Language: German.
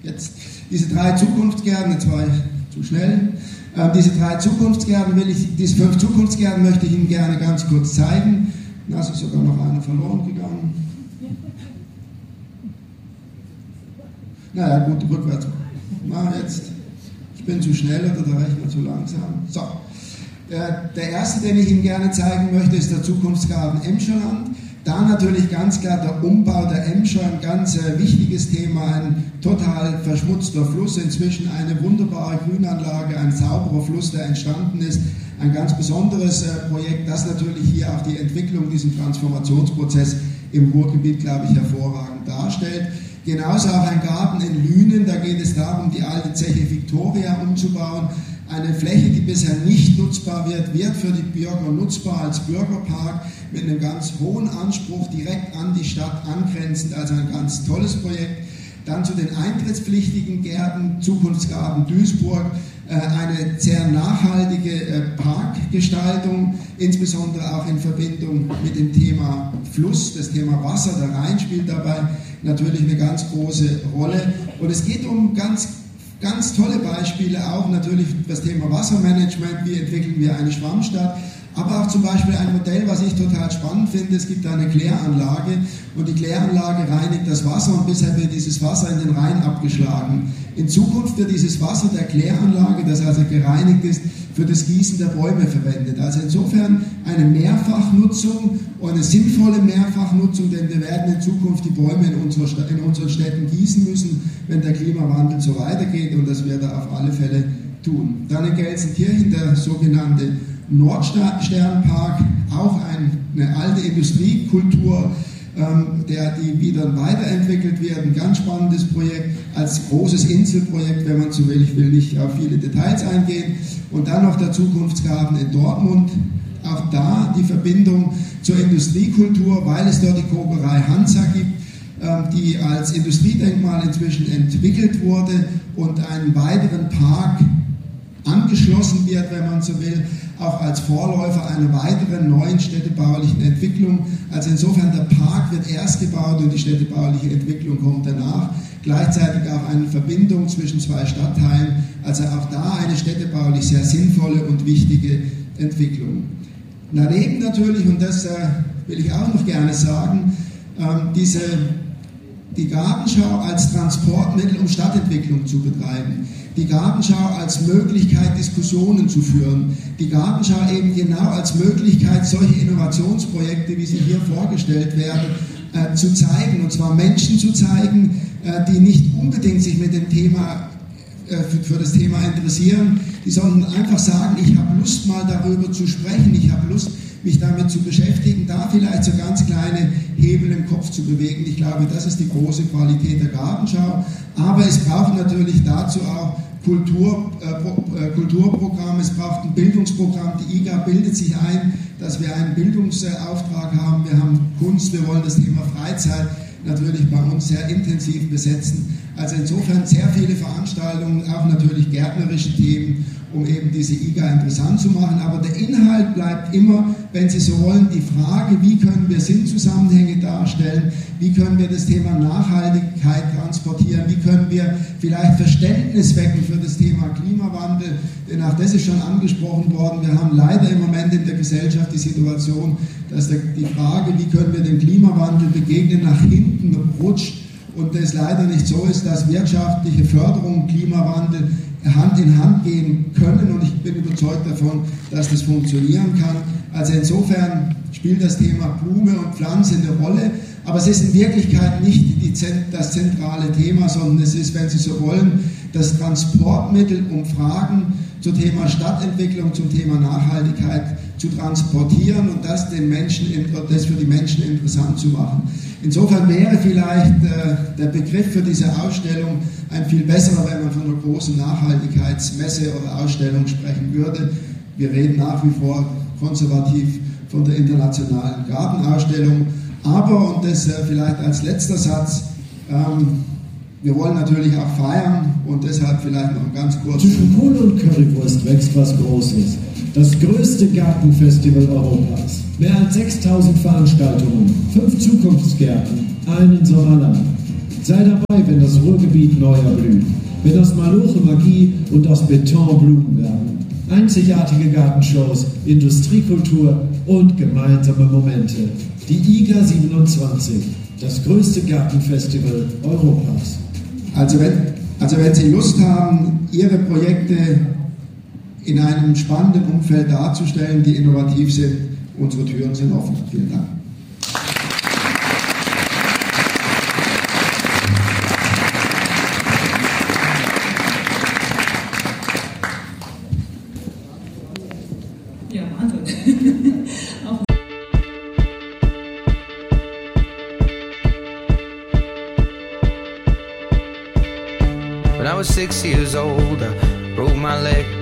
Jetzt diese 3 Zukunftsgärten, jetzt war ich zu schnell. Diese 5 Zukunftsgärten möchte ich Ihnen gerne ganz kurz zeigen. Da ist sogar noch einer verloren gegangen. Naja, gut, rückwärts. Na, jetzt. Ich bin zu schnell oder der Rechner zu langsam. So. Der erste, den ich Ihnen gerne zeigen möchte, ist der Zukunftsgarten Emscherland. Da natürlich ganz klar der Umbau der Emscher, ein ganz wichtiges Thema, ein total verschmutzter Fluss, inzwischen eine wunderbare Grünanlage, ein sauberer Fluss, der entstanden ist, ein ganz besonderes Projekt, das natürlich hier auch die Entwicklung, diesen Transformationsprozess im Ruhrgebiet, glaube ich, hervorragend darstellt. Genauso auch ein Garten in Lünen, da geht es darum, die alte Zeche Victoria umzubauen. Eine Fläche, die bisher nicht nutzbar wird für die Bürger nutzbar als Bürgerpark mit einem ganz hohen Anspruch, direkt an die Stadt angrenzend, also ein ganz tolles Projekt. Dann zu den eintrittspflichtigen Gärten, Zukunftsgarten Duisburg, eine sehr nachhaltige Parkgestaltung, insbesondere auch in Verbindung mit dem Thema Fluss, das Thema Wasser, der Rhein spielt dabei natürlich eine ganz große Rolle. Und es geht um ganz tolle Beispiele, auch natürlich das Thema Wassermanagement, wie entwickeln wir eine Schwammstadt, aber auch zum Beispiel ein Modell, was ich total spannend finde, es gibt eine Kläranlage und die Kläranlage reinigt das Wasser und bisher wird dieses Wasser in den Rhein abgeschlagen. In Zukunft wird dieses Wasser der Kläranlage, das also gereinigt ist, für das Gießen der Bäume verwendet. Also insofern eine Mehrfachnutzung und eine sinnvolle Mehrfachnutzung, denn wir werden in Zukunft die Bäume in unseren Städten gießen müssen, wenn der Klimawandel so weitergeht und das wird er auf alle Fälle tun. Dann in Gelsenkirchen der sogenannte Nordsternpark, auch eine alte Industriekultur, die wieder weiterentwickelt wird, ein ganz spannendes Projekt, als großes Inselprojekt, wenn man so will. Ich will nicht auf viele Details eingehen. Und dann noch der Zukunftsgarten in Dortmund, auch da die Verbindung zur Industriekultur, weil es dort die Kokerei Hansa gibt, die als Industriedenkmal inzwischen entwickelt wurde und einen weiteren Park angeschlossen wird, wenn man so will, auch als Vorläufer einer weiteren neuen städtebaulichen Entwicklung. Also insofern, der Park wird erst gebaut und die städtebauliche Entwicklung kommt danach. Gleichzeitig auch eine Verbindung zwischen 2 Stadtteilen, also auch da eine städtebaulich sehr sinnvolle und wichtige Entwicklung. Daneben natürlich, und das will ich auch noch gerne sagen, die Gartenschau als Transportmittel, um Stadtentwicklung zu betreiben. Die Gartenschau als Möglichkeit, Diskussionen zu führen. Die Gartenschau eben genau als Möglichkeit, solche Innovationsprojekte, wie sie hier vorgestellt werden, zu zeigen. Und zwar Menschen zu zeigen, die nicht unbedingt sich mit dem Thema für das Thema interessieren, die sondern einfach sagen, ich habe Lust mal darüber zu sprechen, ich habe Lust mich damit zu beschäftigen, da vielleicht so ganz kleine Hebel im Kopf zu bewegen. Ich glaube, das ist die große Qualität der Gartenschau. Aber es braucht natürlich dazu auch Kulturprogramm, es braucht ein Bildungsprogramm. Die IGA bildet sich ein, dass wir einen Bildungsauftrag haben. Wir haben Kunst, wir wollen das Thema Freizeit natürlich bei uns sehr intensiv besetzen. Also insofern sehr viele Veranstaltungen, auch natürlich gärtnerische Themen, um eben diese IGA interessant zu machen. Aber der Inhalt bleibt immer, wenn Sie so wollen, die Frage, wie können wir Sinnzusammenhänge darstellen, wie können wir das Thema Nachhaltigkeit transportieren, wie können wir vielleicht Verständnis wecken für das Thema Klimawandel, denn auch das ist schon angesprochen worden. Wir haben leider im Moment in der Gesellschaft die Situation, dass die Frage, wie können wir dem Klimawandel begegnen, nach hinten rutscht und es leider nicht so ist, dass wirtschaftliche Förderung und Klimawandel Hand in Hand gehen können und ich bin überzeugt davon, dass das funktionieren kann. Also insofern spielt das Thema Blume und Pflanze eine Rolle, aber es ist in Wirklichkeit nicht das zentrale Thema, sondern es ist, wenn Sie so wollen, das Transportmittel, um Fragen zum Thema Stadtentwicklung, zum Thema Nachhaltigkeit zu transportieren und das für die Menschen interessant zu machen. Insofern wäre vielleicht der Begriff für diese Ausstellung ein viel besserer, wenn man von einer großen Nachhaltigkeitsmesse oder Ausstellung sprechen würde. Wir reden nach wie vor konservativ von der internationalen Gartenausstellung. Aber, und das vielleicht als letzter Satz, wir wollen natürlich auch feiern und deshalb vielleicht noch ganz kurz. Zwischen Kohl und Currywurst wächst was Großes. Das größte Gartenfestival Europas. Mehr als 6000 Veranstaltungen, 5 Zukunftsgärten, einen Sommerland. Sei dabei, wenn das Ruhrgebiet neu erblüht, wenn aus Maloche Magie und aus Beton Blumen werden. Einzigartige Gartenshows, Industriekultur und gemeinsame Momente. Die IGA 27, das größte Gartenfestival Europas. Also wenn Sie Lust haben, Ihre Projekte in einem spannenden Umfeld darzustellen, die innovativ sind, unsere Türen sind offen. Vielen Dank. Ja, Wahnsinn. When I was 6 years old, I broke my leg.